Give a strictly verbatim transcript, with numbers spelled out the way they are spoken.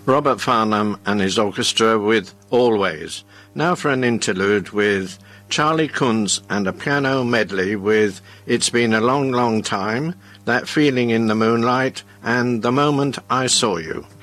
Robert Farnham and his orchestra with Always. Now for an interlude with Charlie Kunz and a piano medley with It's Been a Long, Long Time, That Feeling in the Moonlight, and The Moment I Saw You.